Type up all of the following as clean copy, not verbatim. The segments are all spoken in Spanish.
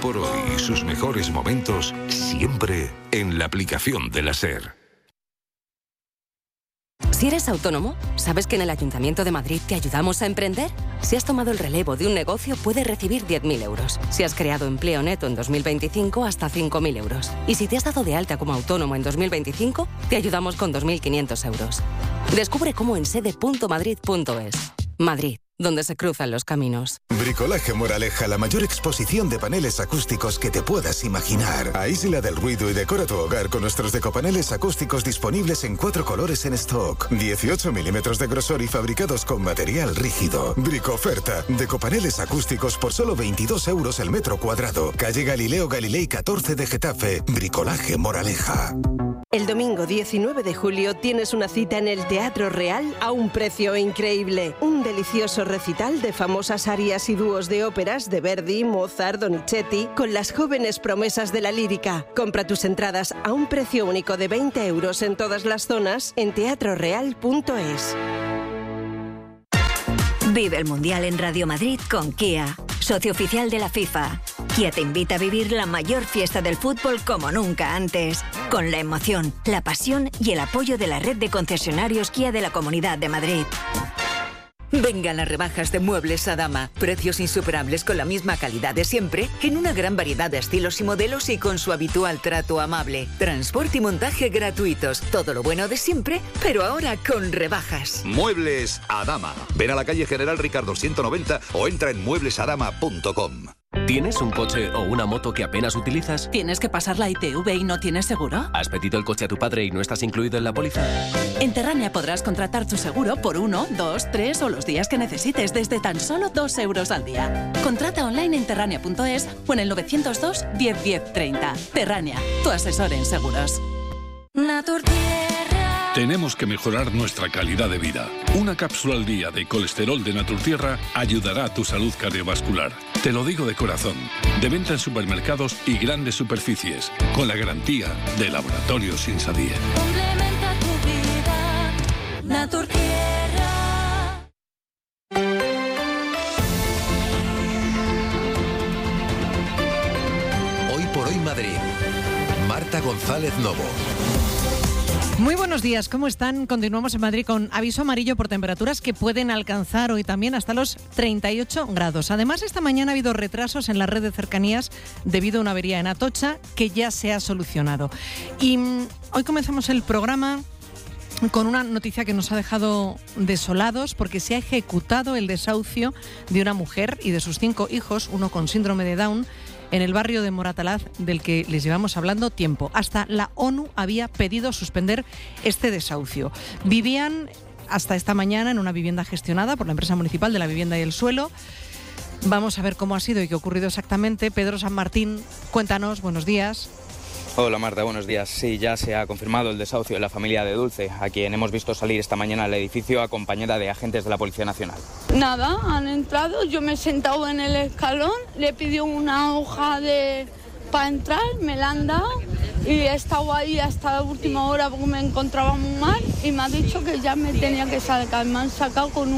por hoy y sus mejores momentos siempre en la aplicación de la SER. Si eres autónomo, ¿sabes que en el Ayuntamiento de Madrid te ayudamos a emprender? Si has tomado el relevo de un negocio, puedes recibir 10.000 euros. Si has creado empleo neto en 2025, hasta 5.000 euros. Y si te has dado de alta como autónomo en 2025, te ayudamos con 2.500 euros. Descubre cómo en sede.madrid.es. Madrid, donde se cruzan los caminos. Bricolaje Moraleja, la mayor exposición de paneles acústicos que te puedas imaginar. Aísla del ruido y decora tu hogar con nuestros decopaneles acústicos disponibles en 4 colores en stock. 18 milímetros de grosor y fabricados con material rígido. Bricoferta, decopaneles acústicos por solo 22 euros el metro cuadrado. Calle Galileo Galilei 14 de Getafe. Bricolaje Moraleja. El domingo 19 de julio tienes una cita en el Teatro Real a un precio increíble. Un delicioso recital de famosas arias y dúos de óperas de Verdi, Mozart, Donizetti, con las jóvenes promesas de la lírica. Compra tus entradas a un precio único de 20 euros en todas las zonas en teatroreal.es. Vive el Mundial en Radio Madrid con Kia, socio oficial de la FIFA. Kia te invita a vivir la mayor fiesta del fútbol como nunca antes, con la emoción, la pasión y el apoyo de la red de concesionarios Kia de la Comunidad de Madrid. Vengan las rebajas de Muebles Adama. Precios insuperables con la misma calidad de siempre, en una gran variedad de estilos y modelos y con su habitual trato amable. Transporte y montaje gratuitos. Todo lo bueno de siempre, pero ahora con rebajas. Muebles Adama. Ven a la calle General Ricardo 190 o entra en mueblesadama.com. ¿Tienes un coche o una moto que apenas utilizas? ¿Tienes que pasar la ITV y no tienes seguro? ¿Has pedido el coche a tu padre y no estás incluido en la póliza? En Terrania podrás contratar tu seguro por 1, 2, 3 o los días que necesites desde tan solo 2 euros al día. Contrata online en terrania.es o en el 902 10 10 30. Terrania, tu asesor en seguros. Naturtierra. Tenemos que mejorar nuestra calidad de vida. Una cápsula al día de colesterol de Naturtierra ayudará a tu salud cardiovascular. Te lo digo de corazón. De venta en supermercados y grandes superficies, con la garantía de Laboratorios Insadie. Complementa tu vida, Naturtierra. Hoy por hoy Madrid. Marta González Novo. Muy buenos días, ¿cómo están? Continuamos en Madrid con aviso amarillo por temperaturas que pueden alcanzar hoy también hasta los 38 grados. Además, esta mañana ha habido retrasos en la red de cercanías debido a una avería en Atocha que ya se ha solucionado. Y hoy comenzamos el programa con una noticia que nos ha dejado desolados porque se ha ejecutado el desahucio de una mujer y de sus 5 hijos, uno con síndrome de Down, en el barrio de Moratalaz, del que les llevamos hablando tiempo. Hasta la ONU había pedido suspender este desahucio. Vivían hasta esta mañana en una vivienda gestionada por la empresa municipal de la vivienda y el suelo. Vamos a ver cómo ha sido y qué ha ocurrido exactamente. Pedro San Martín, cuéntanos, buenos días. Hola Marta, buenos días. Sí, ya se ha confirmado el desahucio de la familia de Dulce, a quien hemos visto salir esta mañana al edificio acompañada de agentes de la Policía Nacional. Nada, han entrado, yo me he sentado en el escalón, le pidió una hoja para entrar, me la han dado y he estado ahí hasta la última hora porque me encontraba muy mal y me ha dicho que ya me tenía que sacar, me han sacado con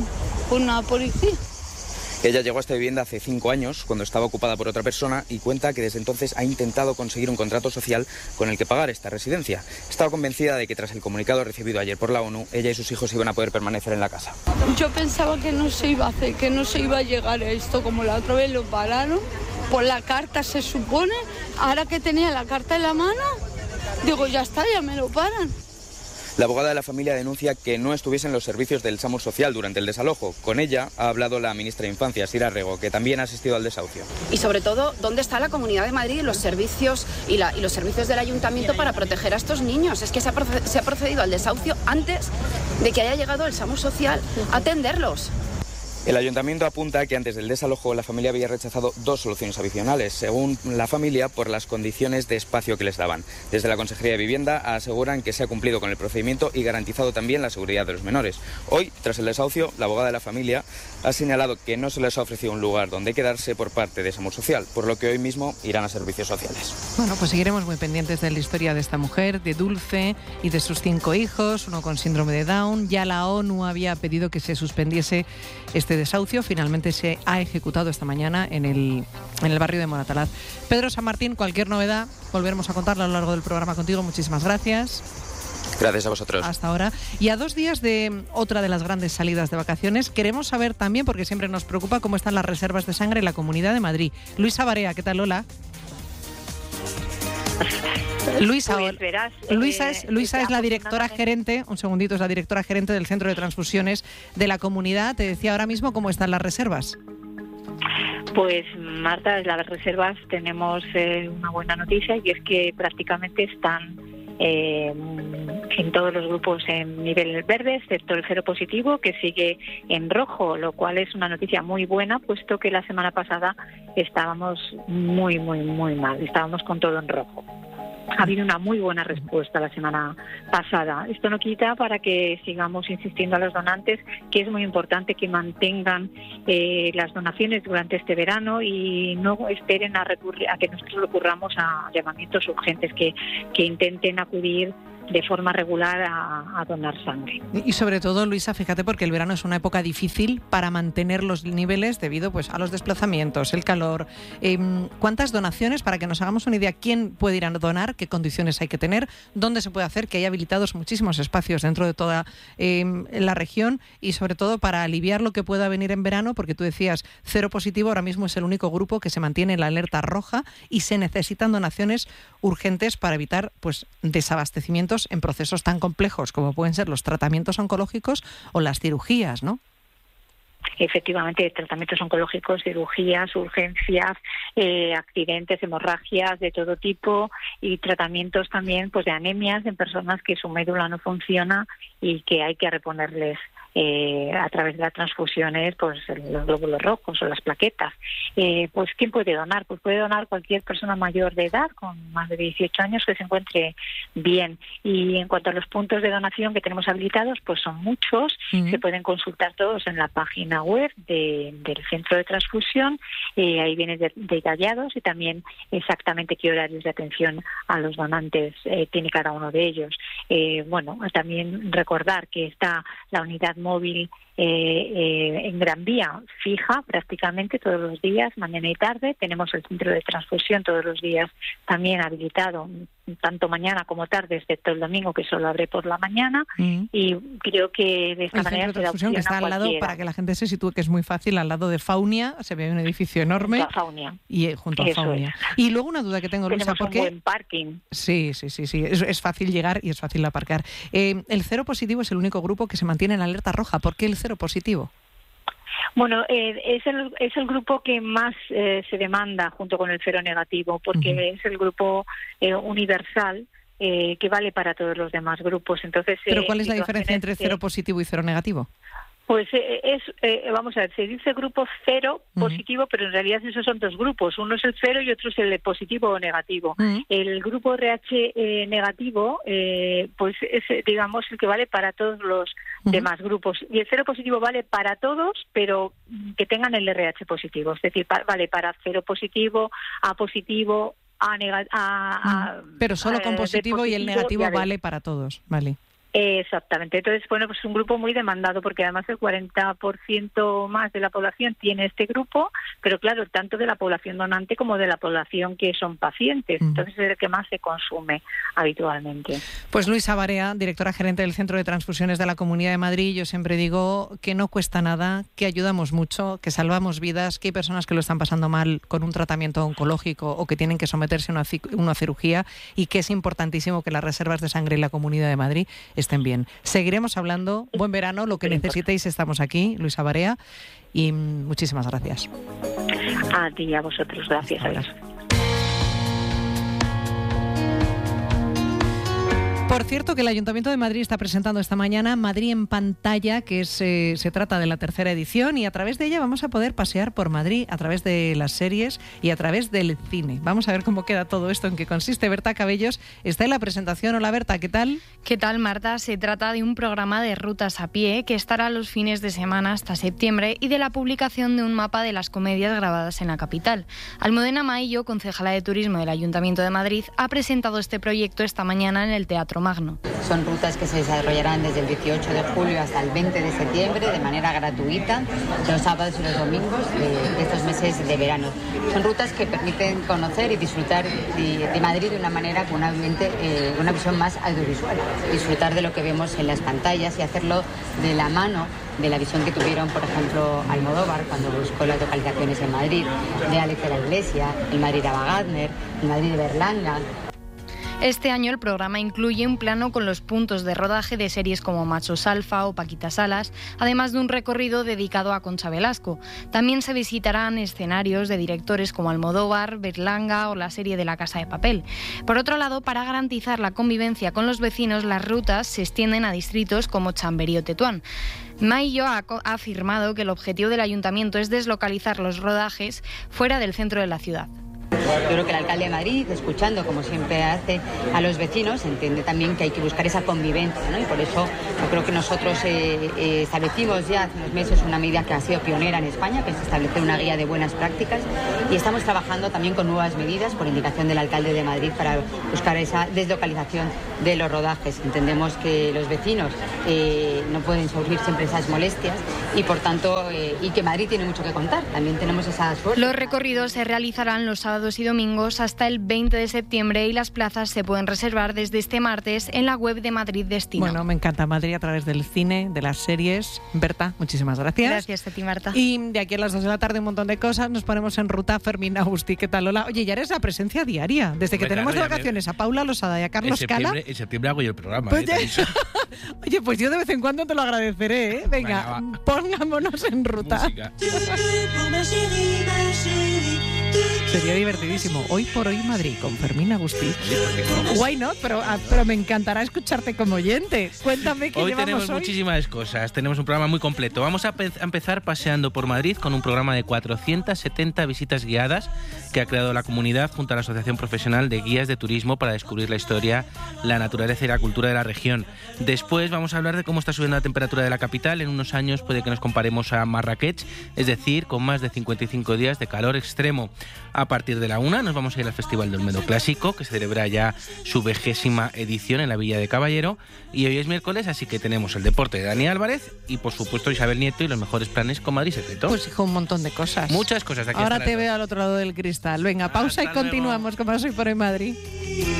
una policía. Ella llegó a esta vivienda hace 5 años, cuando estaba ocupada por otra persona, y cuenta que desde entonces ha intentado conseguir un contrato social con el que pagar esta residencia. Estaba convencida de que tras el comunicado recibido ayer por la ONU, ella y sus hijos iban a poder permanecer en la casa. Yo pensaba que no se iba a hacer, que no se iba a llegar a esto, como la otra vez lo pararon, por la carta se supone, ahora que tenía la carta en la mano, digo ya está, ya me lo paran. La abogada de la familia denuncia que no estuviesen los servicios del SAMUR Social durante el desalojo. Con ella ha hablado la ministra de Infancia, Sira Rego, que también ha asistido al desahucio. Y sobre todo, ¿dónde está la Comunidad de Madrid y los servicios y los servicios del Ayuntamiento para proteger a estos niños? Es que se ha procedido al desahucio antes de que haya llegado el SAMUR Social a atenderlos. El ayuntamiento apunta que antes del desalojo la familia había rechazado 2 soluciones adicionales, según la familia, por las condiciones de espacio que les daban. Desde la Consejería de Vivienda aseguran que se ha cumplido con el procedimiento y garantizado también la seguridad de los menores. Hoy, tras el desahucio, la abogada de la familia ha señalado que no se les ha ofrecido un lugar donde quedarse por parte de SAMUR Social, por lo que hoy mismo irán a servicios sociales. Bueno, pues seguiremos muy pendientes de la historia de esta mujer, de Dulce y de sus 5 hijos, uno con síndrome de Down. Ya la ONU había pedido que se suspendiese este Este desahucio finalmente se ha ejecutado esta mañana en el barrio de Moratalaz. Pedro San Martín, cualquier novedad volveremos a contarla a lo largo del programa contigo. Muchísimas gracias. Gracias a vosotros. Hasta ahora. Y a 2 días de otra de las grandes salidas de vacaciones, queremos saber también, porque siempre nos preocupa, cómo están las reservas de sangre en la Comunidad de Madrid. Luisa Barea, ¿qué tal? Hola. Luisa, pues verás, Luisa es la directora gerente, un segundito, es la directora gerente del Centro de Transfusiones de la Comunidad. Te decía ahora mismo cómo están las reservas. Pues Marta, las reservas tenemos una buena noticia, y es que prácticamente están en todos los grupos en nivel verde, excepto el cero positivo, que sigue en rojo, lo cual es una noticia muy buena, puesto que la semana pasada estábamos muy mal, estábamos con todo en rojo. Ha habido una muy buena respuesta la semana pasada. Esto no quita para que sigamos insistiendo a los donantes que es muy importante que mantengan las donaciones durante este verano y no esperen a que nosotros recurramos a llamamientos urgentes, que intenten acudir de forma regular a donar sangre. Y sobre todo, Luisa, fíjate, porque el verano es una época difícil para mantener los niveles debido pues a los desplazamientos, el calor. ¿Cuántas donaciones, para que nos hagamos una idea, quién puede ir a donar, qué condiciones hay que tener, dónde se puede hacer, que hay habilitados muchísimos espacios dentro de toda la región, y sobre todo para aliviar lo que pueda venir en verano, porque tú decías, cero positivo ahora mismo es el único grupo que se mantiene en la alerta roja y se necesitan donaciones urgentes para evitar pues desabastecimientos en procesos tan complejos como pueden ser los tratamientos oncológicos o las cirugías, ¿no? Efectivamente, tratamientos oncológicos, cirugías, urgencias, accidentes, hemorragias de todo tipo, y tratamientos también pues de anemias en personas que su médula no funciona y que hay que reponerles a través de las transfusiones pues los glóbulos rojos o las plaquetas. Pues ¿quién puede donar? Pues puede donar cualquier persona mayor de edad con más de 18 años que se encuentre bien. Y en cuanto a los puntos de donación que tenemos habilitados, pues son muchos. Se pueden consultar todos en la página web del Centro de Transfusión. Ahí vienen detallados, y también exactamente qué horarios de atención a los donantes tiene cada uno de ellos. Bueno, también recordar que está la unidad móvil en Gran Vía, fija prácticamente todos los días, mañana y tarde. Tenemos el centro de transfusión todos los días también habilitado, tanto mañana como tarde, excepto el domingo, que solo abre por la mañana. Y creo que de esta manera se da opción que está a al lado, para que la gente se sitúe, que es muy fácil, al lado de Faunia, se ve un edificio enorme. Junto a Faunia. Y junto a Faunia. Y luego una duda que tengo, Luisa, tenemos un buen parking. Sí. Es fácil llegar y es fácil aparcar. El cero positivo es el único grupo que se mantiene en alerta roja. ¿Por qué el cero positivo? Bueno, es el grupo que más se demanda junto con el cero negativo, porque es el grupo universal que vale para todos los demás grupos. Entonces, ¿pero cuál es la diferencia entre cero positivo y cero negativo? Pues vamos a ver, se dice grupo cero positivo, pero en realidad esos son dos grupos. Uno es el cero y otro es el positivo o negativo. El grupo RH negativo, pues es, digamos, el que vale para todos los demás grupos. Y el cero positivo vale para todos, pero que tengan el RH positivo. Es decir, vale para cero positivo, A positivo, pero solo con positivo, y el negativo vale para todos, vale. Exactamente. Entonces, bueno, pues es un grupo muy demandado, porque además el 40% más de la población tiene este grupo, pero claro, tanto de la población donante como de la población que son pacientes. Entonces es el que más se consume habitualmente. Pues Luisa Barea, directora gerente del Centro de Transfusiones de la Comunidad de Madrid. Yo siempre digo que no cuesta nada, que ayudamos mucho, que salvamos vidas, que hay personas que lo están pasando mal con un tratamiento oncológico o que tienen que someterse a una cirugía, y que es importantísimo que las reservas de sangre en la Comunidad de Madrid estén bien. Seguiremos hablando. Buen verano, lo que necesitéis, estamos aquí, Luisa Barea, y muchísimas gracias. A ti y a vosotros, gracias. Por cierto, que el Ayuntamiento de Madrid está presentando esta mañana Madrid en Pantalla, que se trata de la tercera edición, y a través de ella vamos a poder pasear por Madrid a través de las series y a través del cine. Vamos a ver cómo queda todo esto, en qué consiste. Berta Cabellos está en la presentación. Hola, Berta, ¿qué tal? ¿Qué tal, Marta? Se trata de un programa de rutas a pie que estará los fines de semana hasta septiembre, y de la publicación de un mapa de las comedias grabadas en la capital. Almudena Maillo, concejala de Turismo del Ayuntamiento de Madrid, ha presentado este proyecto esta mañana en el Teatro Teatro Magno. Son rutas que se desarrollarán desde el 18 de julio hasta el 20 de septiembre de manera gratuita, los sábados y los domingos de estos meses de verano. Son rutas que permiten conocer y disfrutar de Madrid de una manera con una visión más audiovisual, disfrutar de lo que vemos en las pantallas y hacerlo de la mano de la visión que tuvieron, por ejemplo, Almodóvar cuando buscó las localizaciones en Madrid, de Alex de la Iglesia, el Madrid de Ava Gardner, el Madrid de Berlanga. Este año el programa incluye un plano con los puntos de rodaje de series como Machos Alfa o Paquita Salas, además de un recorrido dedicado a Concha Velasco. También se visitarán escenarios de directores como Almodóvar, Berlanga o la serie de La Casa de Papel. Por otro lado, para garantizar la convivencia con los vecinos, las rutas se extienden a distritos como Chamberí o Tetuán. Maillo ha afirmado que el objetivo del ayuntamiento es deslocalizar los rodajes fuera del centro de la ciudad. Yo creo que el alcalde de Madrid, escuchando como siempre hace a los vecinos, entiende también que hay que buscar esa convivencia, ¿no? Y por eso yo creo que nosotros establecimos ya hace unos meses una medida que ha sido pionera en España, que es establecer una guía de buenas prácticas, y estamos trabajando también con nuevas medidas por indicación del alcalde de Madrid para buscar esa deslocalización de los rodajes. Entendemos que los vecinos no pueden sufrir siempre esas molestias y por tanto y que Madrid tiene mucho que contar. También tenemos esa suerte. Los recorridos se realizarán los sábados y domingos hasta el 20 de septiembre y las plazas se pueden reservar desde este martes en la web de Madrid Destino. Bueno, me encanta Madrid a través del cine, de las series. Berta, muchísimas gracias. Gracias a ti, Marta. Y de aquí a las 2 de la tarde un montón de cosas. Nos ponemos en ruta. Fermín Agustí, ¿qué tal, Lola? Oye, ya eres la presencia diaria. Desde que tenemos de vacaciones a Paula Losada y a Carlos Cala. En septiembre hago yo el programa. Pues oye, pues yo de vez en cuando te lo agradeceré, ¿eh? Venga, pongámonos en ruta. Sería divertidísimo. Hoy por hoy Madrid con Fermín Agustí. Why not? Pero me encantará escucharte como oyente. Cuéntame qué hoy llevamos tenemos hoy. Muchísimas cosas. Tenemos un programa muy completo. Vamos a empezar paseando por Madrid con un programa de 470 visitas guiadas que ha creado la comunidad junto a la Asociación Profesional de Guías de Turismo para descubrir la historia, la naturaleza y la cultura de la región. Después vamos a hablar de cómo está subiendo la temperatura de la capital. En unos años puede que nos comparemos a Marrakech, es decir, con más de 55 días de calor extremo. A partir de la 1 nos vamos a ir al Festival de Olmedo Clásico, que celebra ya su 20ª edición en la Villa de Caballero. Y hoy es miércoles, así que tenemos el deporte de Dani Álvarez y, por supuesto, Isabel Nieto y los mejores planes con Madrid Secreto. Pues hijo, un montón de cosas. Muchas cosas. De aquí ahora te veo al otro lado del cristal. Venga, pausa y continuamos con Más Hoy por Hoy Madrid.